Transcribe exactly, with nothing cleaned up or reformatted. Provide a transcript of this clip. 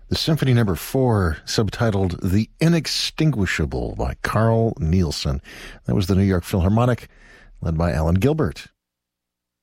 the Symphony Number Four, subtitled The Inextinguishable by Carl Nielsen. That was the New York Philharmonic, led by Alan Gilbert.